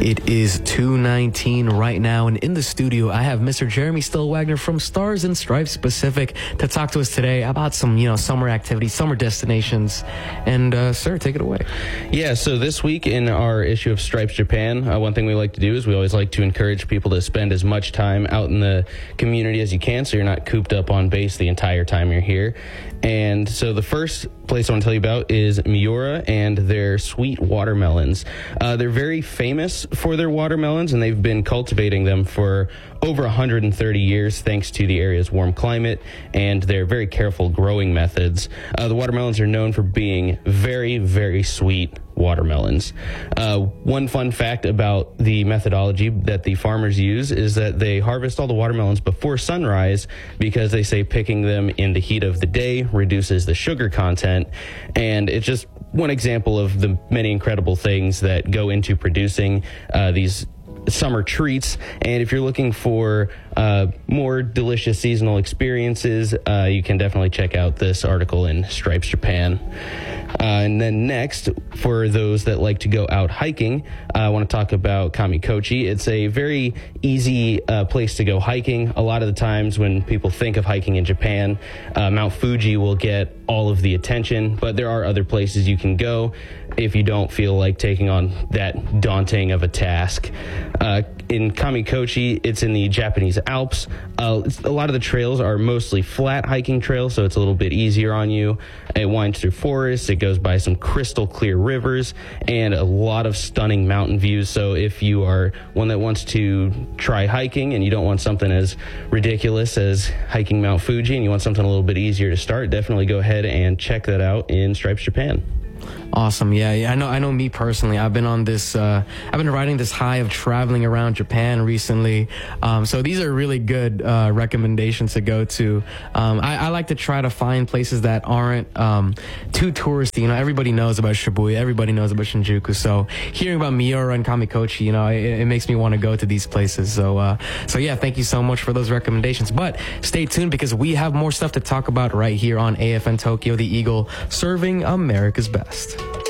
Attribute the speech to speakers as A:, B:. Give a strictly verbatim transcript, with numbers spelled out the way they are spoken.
A: It is two nineteen right now, and in the studio, I have Mister Jeremy Stillwagner from Stars and Stripes Pacific to talk to us today about some, you know, summer activities, summer destinations. And, uh, sir, take it away.
B: Yeah, so this week in our issue of Stripes Japan, uh, one thing we like to do is we always like to encourage people to spend as much time out in the community as you can so you're not cooped up on base the entire time you're here. And so the first place I want to tell you about is Miura and their sweet watermelons. Uh, they're very famous for their watermelons, and they've been cultivating them for over one hundred thirty years thanks to the area's warm climate and their very careful growing methods. Uh, the watermelons are known for being very, very sweet watermelons. Uh, one fun fact about the methodology that the farmers use is that they harvest all the watermelons before sunrise because they say picking them in the heat of the day reduces the sugar content. And it's just one example of the many incredible things that go into producing uh, these summer treats. And if you're looking for uh, more delicious seasonal experiences, uh, you can definitely check out this article in Stripes Japan. Uh, and then next, for those that like to go out hiking, uh, I want to talk about Kamikochi. It's a very easy uh, place to go hiking. A lot of the times when people think of hiking in Japan, uh, Mount Fuji will get all of the attention, but there are other places you can go if you don't feel like taking on that daunting of a task. Uh, in Kamikochi, it's in the Japanese Alps. Uh, a lot of the trails are mostly flat hiking trails, so it's a little bit easier on you. It winds through forests, it goes by some crystal clear rivers, and a lot of stunning mountain views. So if you are one that wants to try hiking and you don't want something as ridiculous as hiking Mount Fuji and you want something a little bit easier to start, definitely go ahead and check that out in Stripes Japan.
A: Awesome. Yeah, yeah. I know. I know. Me personally, I've been on this. Uh, I've been riding this high of traveling around Japan recently. Um, so these are really good uh, recommendations to go to. Um, I, I like to try to find places that aren't um, too touristy. You know, everybody knows about Shibuya. Everybody knows about Shinjuku. So hearing about Miura and Kamikochi, you know, it, it makes me want to go to these places. So, uh, so yeah, thank you so much for those recommendations. But stay tuned because we have more stuff to talk about right here on A F N Tokyo, the Eagle, serving America's best.